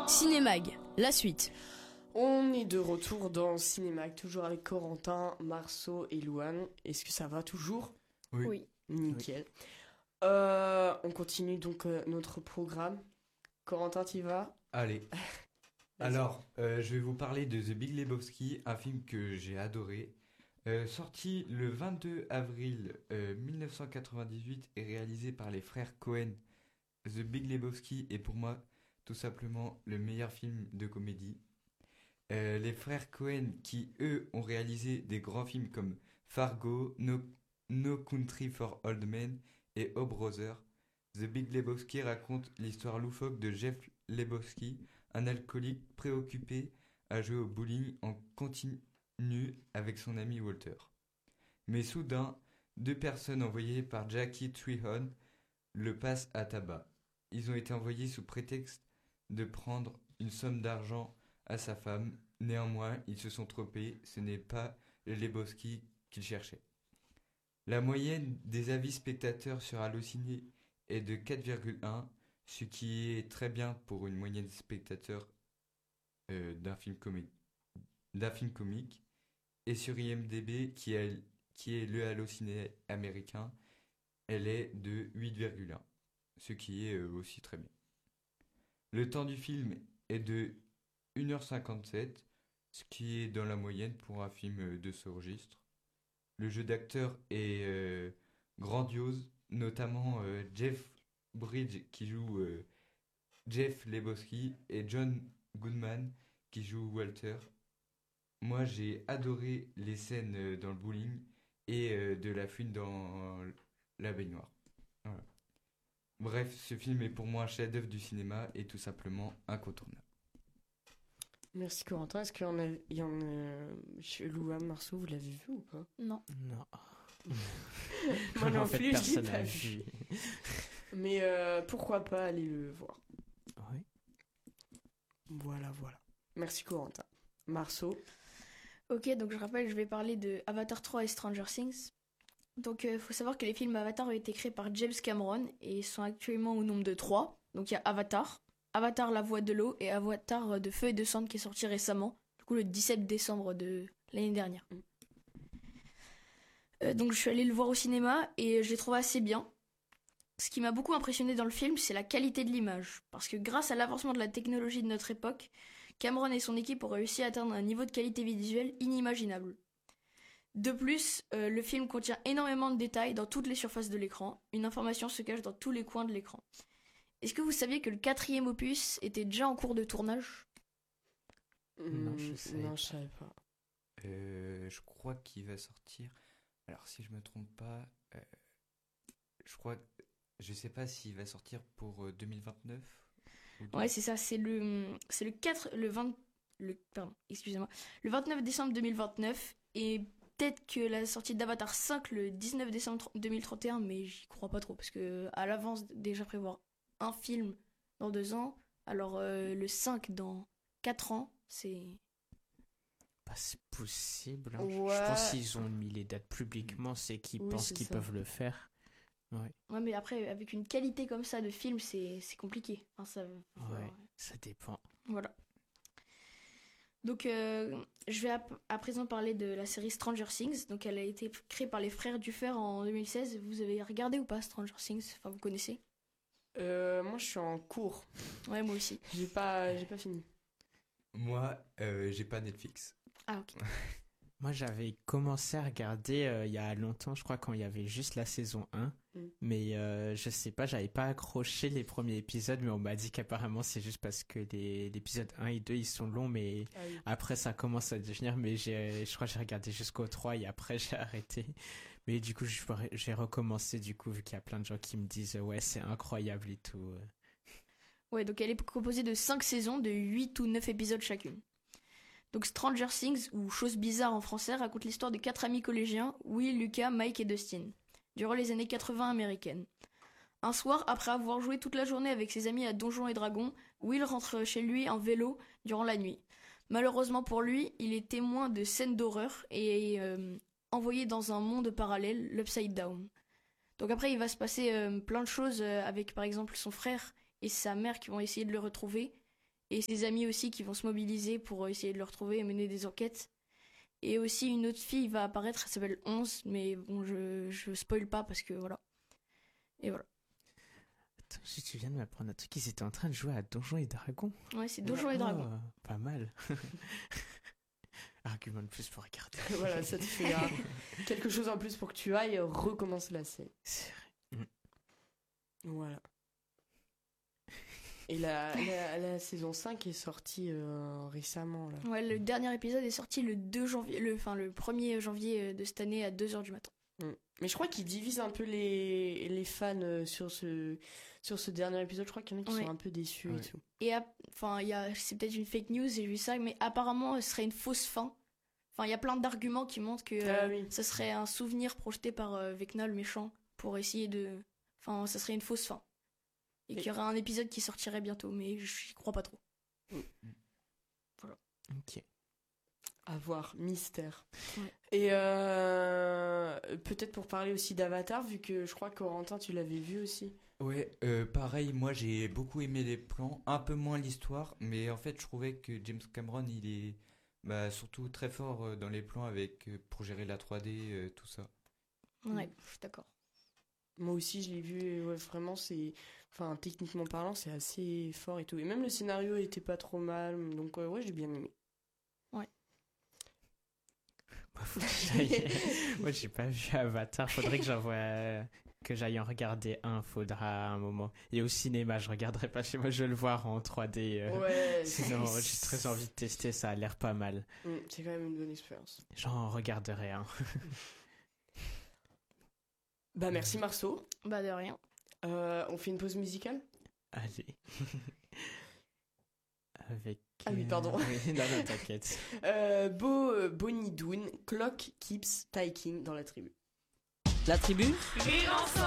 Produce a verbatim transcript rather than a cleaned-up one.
Cinémag, la suite. On est de retour dans Cinémag, toujours avec Corentin, Marceau et Louane. Est-ce que ça va toujours ? Oui. Oui. Nickel. Oui. Euh, on continue donc euh, notre programme. Corentin, t'y vas ? Allez. Alors, euh, je vais vous parler de The Big Lebowski, un film que j'ai adoré. Euh, sorti le vingt-deux avril euh, mille neuf cent quatre-vingt-dix-huit et réalisé par les frères Coen, The Big Lebowski est pour moi tout simplement le meilleur film de comédie. Euh, les frères Coen qui, eux, ont réalisé des grands films comme Fargo, No, No Country for Old Men et Oh Brother. The Big Lebowski raconte l'histoire loufoque de Jeff Lebowski, un alcoolique préoccupé à jouer au bowling en continu avec son ami Walter. Mais soudain, deux personnes envoyées par Jackie Treherne le passent à tabac. Ils ont été envoyés sous prétexte de prendre une somme d'argent à sa femme. Néanmoins, ils se sont trompés, ce n'est pas le Lebowski qu'ils cherchaient. La moyenne des avis spectateurs sur Allociné est de quatre virgule un, ce qui est très bien pour une moyenne de spectateurs euh, d'un, film comé- d'un film comique. Et sur I M D B, qui est, qui est le Allociné américain, elle est de huit virgule un, ce qui est euh, aussi très bien. Le temps du film est de une heure cinquante-sept, ce qui est dans la moyenne pour un film de ce registre. Le jeu d'acteur est euh, grandiose, notamment euh, Jeff Bridges qui joue euh, Jeff Lebowski et John Goodman qui joue Walter. Moi, j'ai adoré les scènes euh, dans le bowling et euh, de la fuite dans la baignoire. Voilà. Bref, ce film est pour moi un chef-d'œuvre du cinéma et tout simplement incontournable. Merci Corentin. Est-ce qu'il y en a, il y en a chez Louane, Marceau, vous l'avez vu ou pas ? Non. Non. Moi non En fait, plus, je l'ai personne pas n'a vu. vu. Mais euh, pourquoi pas aller le voir ? Oui. Voilà, voilà. Merci Corentin. Marceau. Ok, donc je rappelle, je vais parler de Avatar trois et Stranger Things. Donc il euh, faut savoir que les films Avatar ont été créés par James Cameron et sont actuellement au nombre de trois. Donc il y a Avatar, Avatar la voix de l'eau et Avatar de feu et de cendre qui est sorti récemment, du coup le dix-sept décembre de l'année dernière. Euh, donc je suis allée le voir au cinéma et je l'ai trouvé assez bien. Ce qui m'a beaucoup impressionné dans le film, c'est la qualité de l'image. Parce que grâce à l'avancement de la technologie de notre époque, Cameron et son équipe ont réussi à atteindre un niveau de qualité visuelle inimaginable. De plus, euh, le film contient énormément de détails dans toutes les surfaces de l'écran. Une information se cache dans tous les coins de l'écran. Est-ce que vous saviez que le quatrième opus était déjà en cours de tournage ? Non, je Mmh, savais non, pas. je savais pas. Euh, je crois qu'il va sortir. Alors, si je me trompe pas, euh, je crois, je sais pas s'il va sortir pour euh, deux mille vingt-neuf. Ou Ouais, c'est ça, c'est le, c'est le quatre, le vingt, le, pardon, excusez-moi, le vingt-neuf décembre deux mille vingt-neuf, et peut-être que la sortie d'Avatar cinq le dix-neuf décembre deux mille trente et un, mais j'y crois pas trop, parce que à l'avance, déjà prévoir un film dans deux ans, alors euh, le cinq dans quatre ans, c'est... Bah, c'est possible. hein. Ouais. Je pense qu'ils ont mis les dates publiquement, c'est qu'ils Oui, pensent c'est qu'ils ça. peuvent le faire. Ouais. Ouais, mais après, avec une qualité comme ça de film, c'est, c'est compliqué. Enfin, ça, faut- Ouais, ça dépend. Voilà. Donc, euh, je vais à, à présent parler de la série Stranger Things. Donc, elle a été créée par les frères Duffer en deux mille seize. Vous avez regardé ou pas Stranger Things ? Enfin, vous connaissez ? Euh, moi, je suis en cours. Ouais, moi aussi. J'ai pas, j'ai pas fini. Moi, euh, j'ai pas Netflix. Ah, ok. Moi, j'avais commencé à regarder euh, il y a longtemps, je crois, quand il y avait juste la saison un. Mm. Mais euh, je sais pas, j'avais pas accroché les premiers épisodes, mais on m'a dit qu'apparemment c'est juste parce que les l'épisode un et deux ils sont longs, mais Ah oui. après ça commence à devenir. Mais j'ai, je crois que j'ai regardé jusqu'au trois et après j'ai arrêté. Mais du coup, je- j'ai recommencé du coup, vu qu'il y a plein de gens qui me disent euh, ouais, c'est incroyable et tout. euh. Ouais, donc elle est composée de cinq saisons de huit ou neuf épisodes chacune. Donc Stranger Things, ou Choses bizarres en français, raconte l'histoire de quatre amis collégiens, Will, Lucas, Mike et Dustin, durant les années quatre-vingts américaines. Un soir, après avoir joué toute la journée avec ses amis à Donjons et Dragons, Will rentre chez lui en vélo durant la nuit. Malheureusement pour lui, il est témoin de scènes d'horreur et est euh, envoyé dans un monde parallèle, l'Upside Down. Donc après, il va se passer euh, plein de choses euh, avec par exemple son frère et sa mère qui vont essayer de le retrouver. et ses amis aussi qui vont se mobiliser pour essayer de le retrouver et mener des enquêtes. Et aussi une autre fille va apparaître, elle s'appelle onze, mais bon, je, je spoil pas parce que voilà. Et voilà. Attends, si tu viens de m'apprendre un truc, ils étaient en train de jouer à Donjons et Dragons. Ouais, c'est Donjons et Dragons. Oh, pas mal. Argument de plus pour regarder. Voilà, ça te fait euh, quelque chose en plus pour que tu ailles recommencer la série. C'est vrai. Voilà. Et la, la, la saison cinq est sortie euh, récemment, là. Ouais, le dernier épisode est sorti le deux janvier, le, enfin le premier janvier de cette année à deux heures du matin. Mm. Mais je crois qu'ils divisent un peu les, les fans euh, sur ce, sur ce dernier épisode. Je crois qu'il y en a qui Ouais. sont un peu déçus Ouais. et tout. Et ap- enfin, il y a, c'est peut-être une fake news, j'ai vu ça, mais apparemment, ce serait une fausse fin. Enfin, il y a plein d'arguments qui montrent que Ah euh, oui. ça serait un souvenir projeté par euh, Vecna le méchant pour essayer de. Enfin, ça serait une fausse fin. Et Et- qu'il y aurait un épisode qui sortirait bientôt, mais j'y crois pas trop. Ok. À voir, mystère. Ouais. Et euh, peut-être pour parler aussi d'Avatar, vu que je crois que Corentin, tu l'avais vu aussi. Ouais, euh, pareil, moi j'ai beaucoup aimé les plans, un peu moins l'histoire, mais en fait je trouvais que James Cameron il est bah, surtout très fort euh, dans les plans avec euh, pour gérer la trois D, euh, tout ça. Ouais, Mm. je suis d'accord. Moi aussi, je l'ai vu, et ouais, vraiment, c'est. Enfin, techniquement parlant, c'est assez fort et tout. Et même le scénario était pas trop mal, donc euh, ouais, j'ai bien aimé. Bah, faut que j'aille- Moi, j'ai pas vu Avatar. Faudrait que j'envoie. euh, Que j'aille en regarder un, faudra un moment. Et au cinéma, je regarderai pas chez moi, je vais le voir en trois D. euh. Ouais, Sinon, c'est- j'ai très envie de tester, ça a l'air pas mal. Mm, c'est quand même une bonne expérience. J'en regarderai un. Bah, merci Marceau. Bah, de rien. Euh, on fait une pause musicale? Allez. Avec. Ah oui, pardon. euh, oui, non, non, t'inquiète. Euh, Bo, euh, Bonnie Doon, Clock Keeps Ticking dans la tribu. La tribu Vivre ensemble.